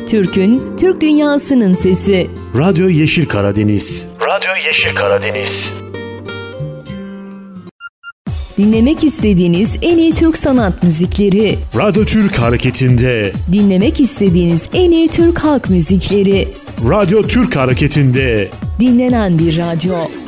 Türk'ün, Türk dünyasının sesi. Radyo Yeşil Karadeniz. Radyo Yeşil Karadeniz. Dinlemek istediğiniz en iyi Türk sanat müzikleri. Radyo Türk Hareketi'nde. Dinlemek istediğiniz en iyi Türk halk müzikleri. Radyo Türk Hareketi'nde. Dinlenen bir radyo.